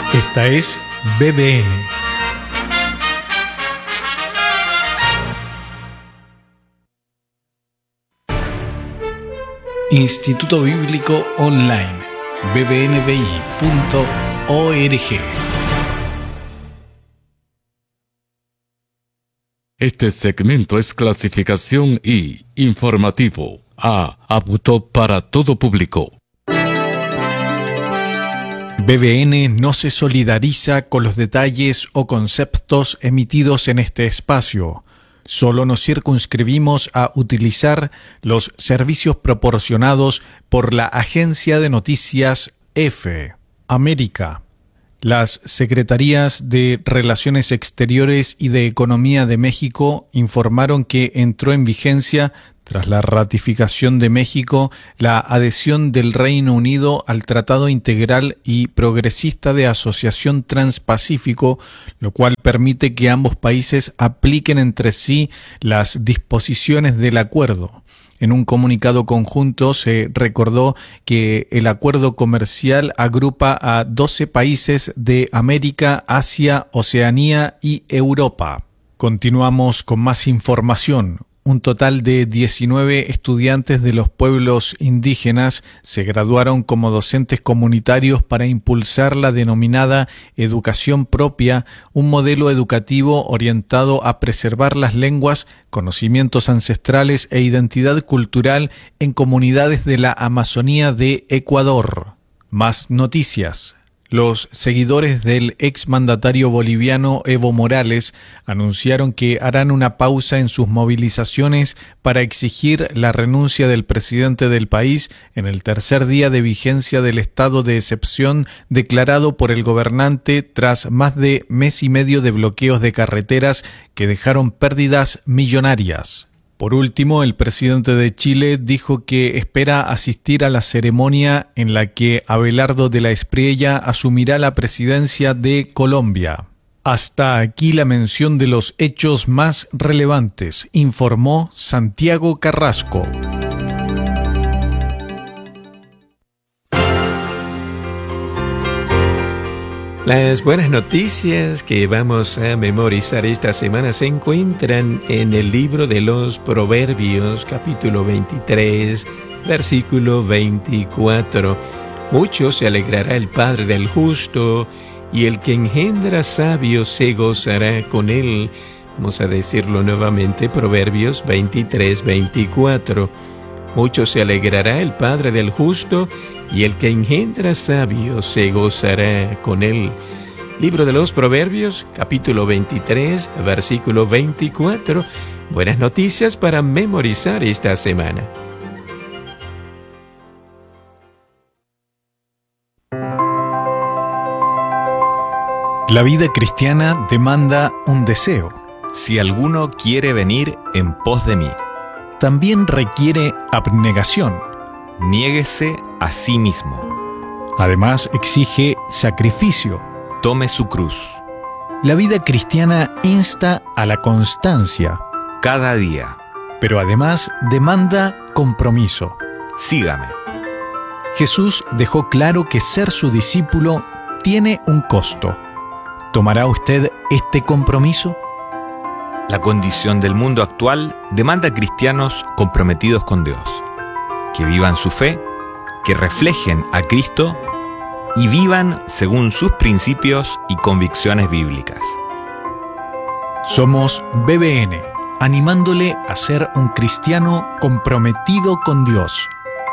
Esta es BBN. Instituto Bíblico Online, bbnbi.org. Este segmento es clasificación I, informativo, A, apto para todo público. BBN no se solidariza con los detalles o conceptos emitidos en este espacio. Solo nos circunscribimos a utilizar los servicios proporcionados por la agencia de noticias EFE América. Las Secretarías de Relaciones Exteriores y de Economía de México informaron que entró en vigencia, tras la ratificación de México, la adhesión del Reino Unido al Tratado Integral y Progresista de Asociación Transpacífico, lo cual permite que ambos países apliquen entre sí las disposiciones del acuerdo. En un comunicado conjunto se recordó que el acuerdo comercial agrupa a 12 países de América, Asia, Oceanía y Europa. Continuamos con más información. Un total de 19 estudiantes de los pueblos indígenas se graduaron como docentes comunitarios para impulsar la denominada educación propia, un modelo educativo orientado a preservar las lenguas, conocimientos ancestrales e identidad cultural en comunidades de la Amazonía de Ecuador. Más noticias. Los seguidores del exmandatario boliviano Evo Morales anunciaron que harán una pausa en sus movilizaciones para exigir la renuncia del presidente del país en el tercer día de vigencia del estado de excepción declarado por el gobernante tras más de mes y medio de bloqueos de carreteras que dejaron pérdidas millonarias. Por último, el presidente de Chile dijo que espera asistir a la ceremonia en la que Abelardo de la Espriella asumirá la presidencia de Colombia. Hasta aquí la mención de los hechos más relevantes, informó Santiago Carrasco. Las buenas noticias que vamos a memorizar esta semana se encuentran en el libro de los Proverbios, capítulo 23, versículo 24. Mucho se alegrará el padre del justo, y el que engendra sabio se gozará con él. Vamos a decirlo nuevamente, Proverbios 23, 24. Mucho se alegrará el padre del justo, y el que engendra sabio se gozará con él. Libro de los Proverbios, capítulo 23, versículo 24. Buenas noticias para memorizar esta semana. La vida cristiana demanda un deseo. Si alguno quiere venir en pos de mí, También requiere abnegación. niéguese a sí mismo, Además, exige sacrificio. tome su cruz, La vida cristiana insta a la constancia, cada día, pero además demanda compromiso. sígame. Jesús dejó claro que ser su discípulo tiene un costo. ¿Tomará usted este compromiso? La condición del mundo actual demanda cristianos comprometidos con Dios, que vivan su fe, que reflejen a Cristo y vivan según sus principios y convicciones bíblicas. Somos BBN, animándole a ser un cristiano comprometido con Dios.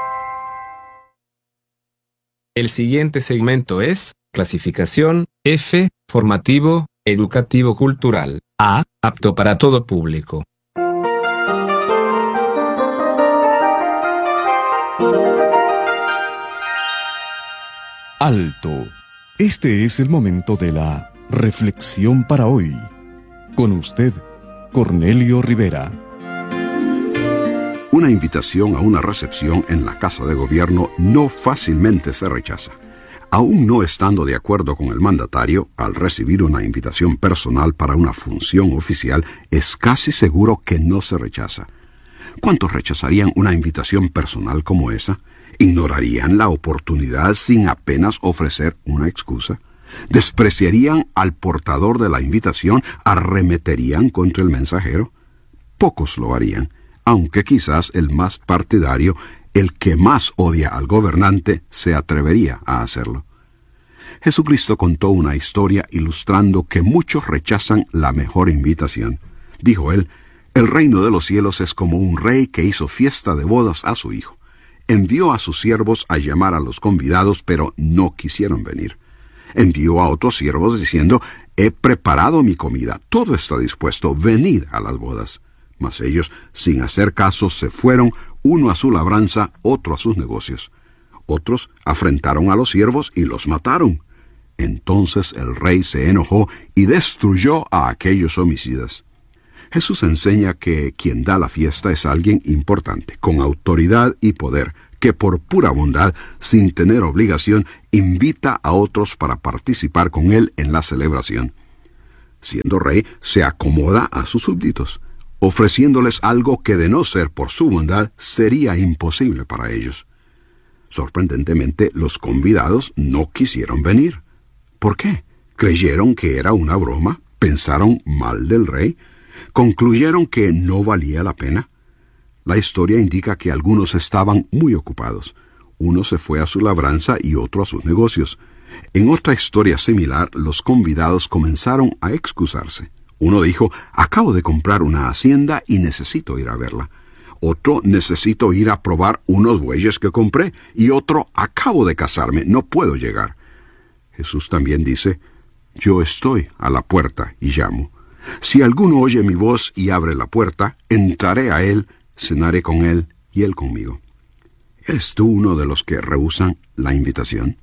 El siguiente segmento es clasificación F, formativo, educativo cultural. A, apto para todo público. Alto. Este es el momento de la reflexión para hoy. Con usted, Cornelio Rivera. Una invitación a una recepción en la Casa de Gobierno no fácilmente se rechaza. Aún no estando de acuerdo con el mandatario, al recibir una invitación personal para una función oficial, es casi seguro que no se rechaza. ¿Cuántos rechazarían una invitación personal como esa? ¿Ignorarían la oportunidad sin apenas ofrecer una excusa? ¿Despreciarían al portador de la invitación? ¿Arremeterían contra el mensajero? Pocos lo harían, aunque quizás el más partidario, el que más odia al gobernante, se atrevería a hacerlo. Jesucristo contó una historia ilustrando que muchos rechazan la mejor invitación. Dijo él: el reino de los cielos es como un rey que hizo fiesta de bodas a su hijo. Envió a sus siervos a llamar a los convidados, pero no quisieron venir. Envió a otros siervos diciendo: he preparado mi comida, todo está dispuesto, venid a las bodas. Mas ellos, sin hacer caso, se fueron, uno a su labranza, otro a sus negocios. Otros afrentaron a los siervos y los mataron. Entonces el rey se enojó y destruyó a aquellos homicidas. Jesús enseña que quien da la fiesta es alguien importante, con autoridad y poder, que por pura bondad, sin tener obligación, invita a otros para participar con él en la celebración. Siendo rey, se acomoda a sus súbditos, ofreciéndoles algo que, de no ser por su bondad, sería imposible para ellos. Sorprendentemente, los convidados no quisieron venir. ¿Por qué? ¿Creyeron que era una broma? ¿Pensaron mal del rey? ¿Concluyeron que no valía la pena? La historia indica que algunos estaban muy ocupados. Uno se fue a su labranza y otro a sus negocios. En otra historia similar, los convidados comenzaron a excusarse. Uno dijo: acabo de comprar una hacienda y necesito ir a verla. Otro: necesito ir a probar unos bueyes que compré. Y otro: acabo de casarme, no puedo llegar. Jesús también dice: yo estoy a la puerta y llamo. Si alguno oye mi voz y abre la puerta, entraré a él, cenaré con él y él conmigo. ¿Eres tú uno de los que rehúsan la invitación?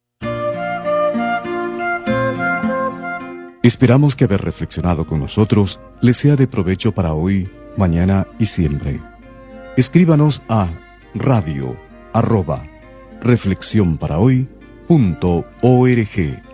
Esperamos que haber reflexionado con nosotros les sea de provecho para hoy, mañana y siempre. Escríbanos a radio@reflexionparahoy.org.